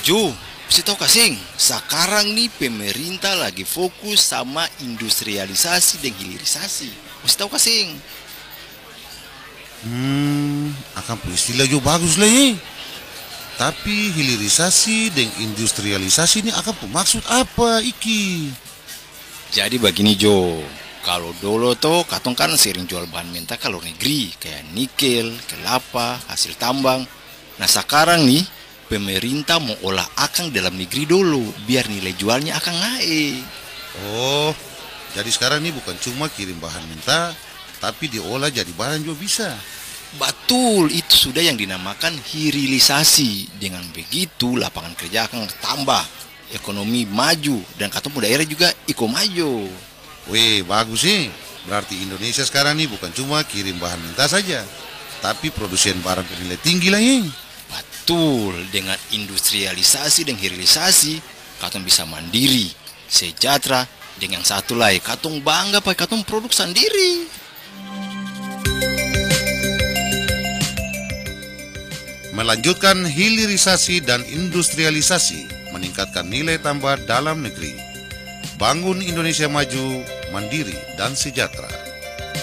Jo, mesti tahu kasing, sekarang nih pemerintah lagi fokus sama industrialisasi dan hilirisasi. Mesti tahu kasing. Akan istilah jo bagus lah ya. Tapi hilirisasi dan industrialisasi ini akan maksud apa iki? Jadi begini Jo, kalau dulu tuh katong kan sering jual bahan mentah ke luar negeri, kayak nikel, kelapa, hasil tambang. Nah sekarang nih, pemerintah mau olah akang dalam negeri dulu, biar nilai jualnya akan naik. Oh, jadi sekarang ini bukan cuma kirim bahan mentah, tapi diolah jadi barang juga bisa. Betul, itu sudah yang dinamakan hilirisasi. Dengan begitu lapangan kerja akan tambah, ekonomi maju, dan katong daerah juga iko maju. Weh, bagus sih. Berarti Indonesia sekarang ini bukan cuma kirim bahan mentah saja, tapi produsen barang bernilai tinggi lah ya. Betul, dengan industrialisasi dan hilirisasi, katong bisa mandiri, sejahtera, dengan satu lagi, katong bangga pakai katong produk sendiri. Melanjutkan hilirisasi dan industrialisasi, meningkatkan nilai tambah dalam negeri. Bangun Indonesia maju, mandiri, dan sejahtera.